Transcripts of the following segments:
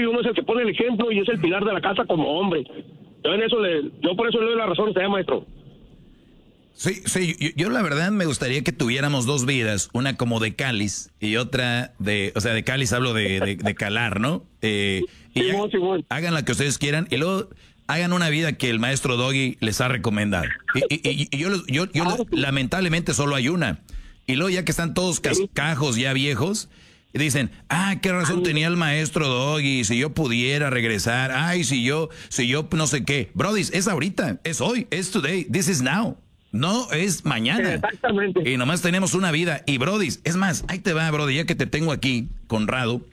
y uno es el que pone el ejemplo y es el pilar de la casa como hombre. Yo por eso le doy la razón a usted, maestro. Sí, yo la verdad me gustaría que tuviéramos dos vidas, una como de cáliz y otra de cáliz hablo de calar, ¿no? Hagan la que ustedes quieran y luego hagan una vida que el maestro Doggy les ha recomendado. Y yo lamentablemente solo hay una. Y luego ya que están todos cascajos ya viejos, y dicen, qué razón tenía el maestro Doggy, si yo pudiera regresar, si yo no sé qué. Brody, es ahorita, es hoy, es today, this is now. No es mañana. Exactamente. Y nomás tenemos una vida. Y Brody, es más, ahí te va, Brody, ya que te tengo aquí, Conrado,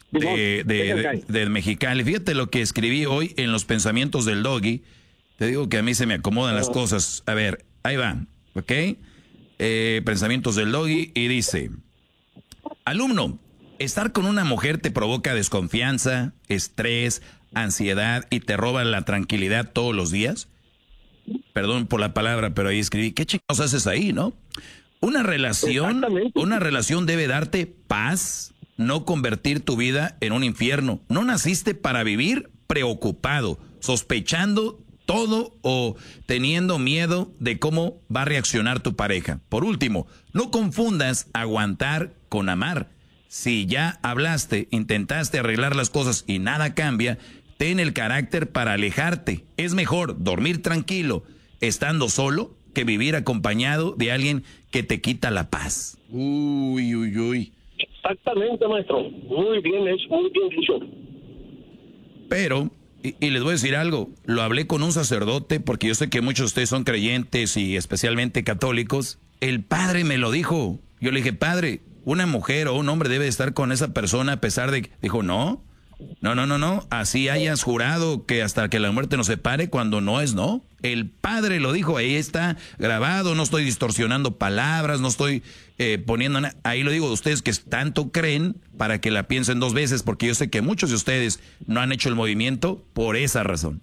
de Mexicali. Fíjate lo que escribí hoy en los pensamientos del Doggy. Te digo que a mí se me acomodan las cosas. A ver, ahí va, ¿ok? Pensamientos del Doggy y dice, alumno, estar con una mujer te provoca desconfianza, estrés, ansiedad y te roba la tranquilidad todos los días. Perdón por la palabra, pero ahí escribí, ¿qué chingados haces ahí, no? Una relación debe darte paz, no convertir tu vida en un infierno. No naciste para vivir preocupado, sospechando todo o teniendo miedo de cómo va a reaccionar tu pareja. Por último, no confundas aguantar con amar. Si ya hablaste, intentaste arreglar las cosas y nada cambia, ten el carácter para alejarte. Es mejor dormir tranquilo estando solo que vivir acompañado de alguien que te quita la paz. Uy. Exactamente, maestro. Muy bien dicho. Pero, y les voy a decir algo, lo hablé con un sacerdote porque yo sé que muchos de ustedes son creyentes y especialmente católicos. El padre me lo dijo. Yo le dije, padre, una mujer o un hombre debe estar con esa persona a pesar de... Dijo, no. Así hayas jurado que hasta que la muerte nos separe, cuando no es no. El padre lo dijo, ahí está grabado, no estoy distorsionando palabras, no estoy poniendo nada. Ahí lo digo de ustedes que tanto creen para que la piensen dos veces, porque yo sé que muchos de ustedes no han hecho el movimiento por esa razón.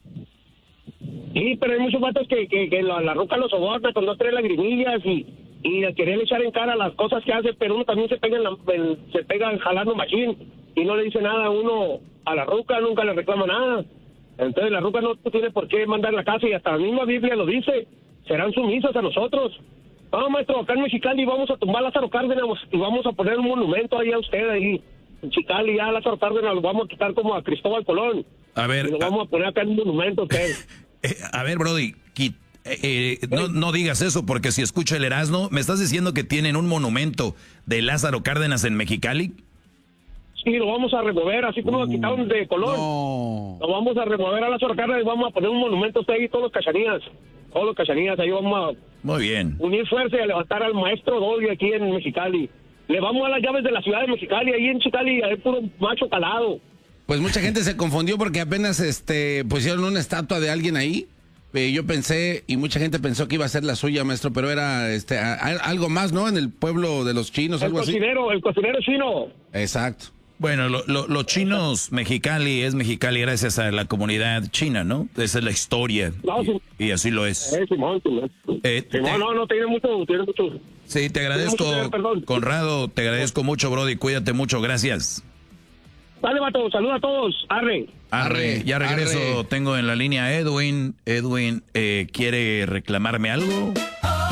Sí, pero hay muchos vatos que la ruca los soborna con 2, 3 lagrimillas y le querían echar en cara las cosas que hace, pero uno también se pega jalando machín y no le dice nada a uno a la ruca, nunca le reclama nada. Entonces la ruca no tiene por qué mandar la casa y hasta la misma Biblia lo dice, serán sumisos a nosotros. No, maestro, acá en Mexicali vamos a tumbar a Lázaro Cárdenas y vamos a poner un monumento ahí a usted, ahí en Mexicali, ya a Lázaro Cárdenas lo vamos a quitar como a Cristóbal Colón. A ver, y lo vamos a poner acá en un monumento a usted. A ver, Brody, no digas eso, porque si escucho el Erasmo, ¿me estás diciendo que tienen un monumento de Lázaro Cárdenas en Mexicali? Sí, lo vamos a remover, así como lo quitaron de Colón. No. Lo vamos a remover a Lázaro Cárdenas y vamos a poner un monumento a usted ahí, todos los cachanías, ahí vamos a muy bien unir fuerza y a levantar al maestro Doggy aquí en Mexicali. Le vamos a las llaves de la ciudad de Mexicali, ahí en Mexicali hay puro macho calado. Pues mucha gente se confundió porque apenas pusieron una estatua de alguien ahí. Yo pensé, y mucha gente pensó que iba a ser la suya, maestro, pero era algo más, ¿no? En el pueblo de los chinos, algo así. El cocinero chino. Exacto. Bueno, los chinos, Mexicali es Mexicali gracias a la comunidad china, ¿no? Esa es la historia. No, sí. Y así lo es. No, tiene mucho. Sí, te agradezco, Conrado, te agradezco mucho, Brody, cuídate mucho, gracias. Dale, vato, saluda a todos. Arre. Ya regreso, tengo en la línea a Edwin. Edwin, ¿quiere reclamarme algo?